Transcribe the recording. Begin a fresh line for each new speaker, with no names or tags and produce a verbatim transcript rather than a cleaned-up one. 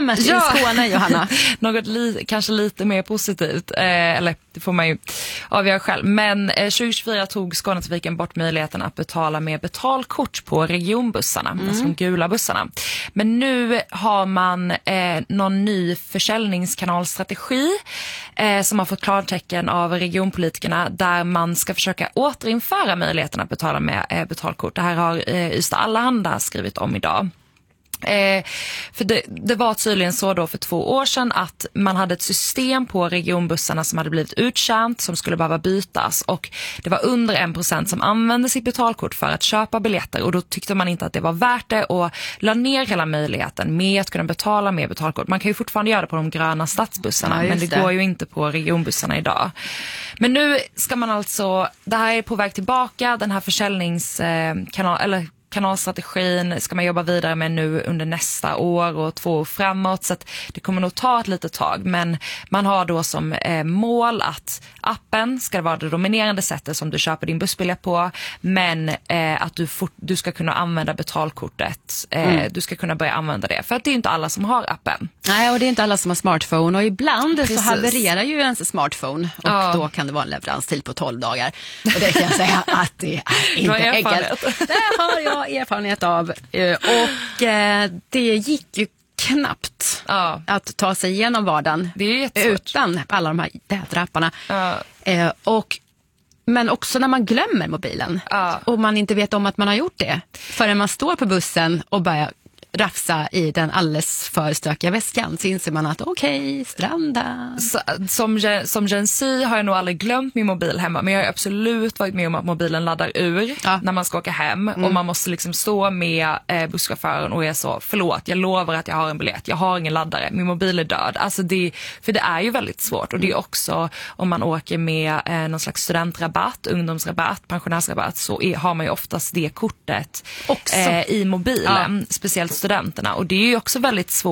Folkhemmet
ja.
i Skåne, Johanna?
Något li- kanske lite mer positivt, eh, eller det får man ju avgöra själv. Men eh, tjugo tjugofyra tog Skånetrafiken bort möjligheten att betala med betalkort på regionbussarna, mm. alltså de gula bussarna. Men nu har man eh, någon ny försäljningskanalstrategi eh, som har fått klartecken av regionpolitikerna, där man ska försöka återinföra möjligheten att betala med eh, betalkort. Det här har eh, Ystad Allehanda skrivit om idag. Eh, för det, det var tydligen så då för två år sedan att man hade ett system på regionbussarna som hade blivit uttjänt, som skulle behöva bytas, och det var under en procent som använde sitt betalkort för att köpa biljetter, och då tyckte man inte att det var värt det och la ner hela möjligheten med att kunna betala med betalkort. Man kan ju fortfarande göra det på de gröna stadsbussarna, ja, men det, det går ju inte på regionbussarna idag. Men nu ska man alltså, det här är på väg tillbaka, den här försäljningskanal, eller kanalstrategin ska man jobba vidare med nu under nästa år och två år framåt, så att det kommer nog ta ett litet tag, men man har då som eh, mål att appen ska vara det dominerande sättet som du köper din bussbiljett på, men eh, att du, fort, du ska kunna använda betalkortet, eh, mm. du ska kunna börja använda det, för att det är inte alla som har appen.
Nej, och det är inte alla som har smartphone, och ibland
Precis.
så havererar ju ens smartphone, och ja. då kan det vara en leveranstid på tolv dagar, och det kan jag säga att det är inte enkelt. Det har jag erfarenhet av, och det gick ju knappt ja. att ta sig igenom vardagen utan alla de här tätrapparna. Ja. Och men också när man glömmer mobilen ja. och man inte vet om att man har gjort det förrän man står på bussen och börjar rafsa i den alldeles för stökiga väskan, så inser man att okej, okay, stranda.
Så, som, som Gen Z har jag nog aldrig glömt min mobil hemma, men jag har absolut varit med om att mobilen laddar ur ja. när man ska åka hem, mm. och man måste liksom stå med eh, busschauffören och är så, förlåt, jag lovar att jag har en biljett, jag har ingen laddare, min mobil är död. Alltså det, för det är ju väldigt svårt, och det är också om man åker med eh, någon slags studentrabatt, ungdomsrabatt, pensionärsrabatt, så är, har man ju oftast det kortet eh, i mobilen, ja. speciellt studenterna, och det är ju också väldigt svårt